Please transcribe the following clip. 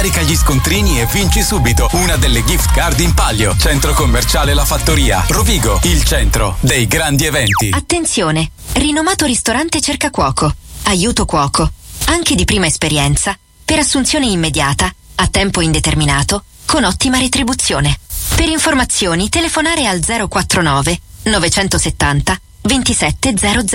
Carica gli scontrini e vinci subito una delle gift card in palio. Centro commerciale La Fattoria, Rovigo, il centro dei grandi eventi. Attenzione, rinomato ristorante cerca cuoco. Aiuto cuoco, anche di prima esperienza, per assunzione immediata, a tempo indeterminato, con ottima retribuzione. Per informazioni telefonare al 049 970 2700.